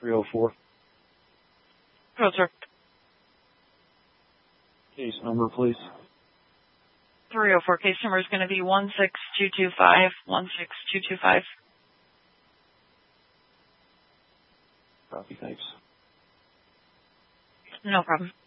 304. Go, sir. Case number, please. 304 case number is going to be 16225. 16225. Copy, thanks. No problem.